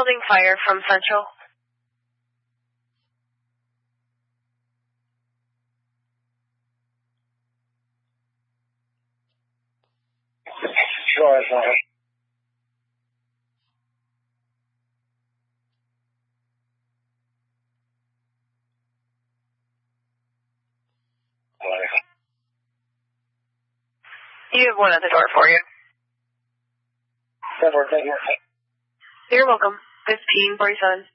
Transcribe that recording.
building fire from Central. Sure, sir. You have one at the door for you. Thank you. You're welcome. 1547.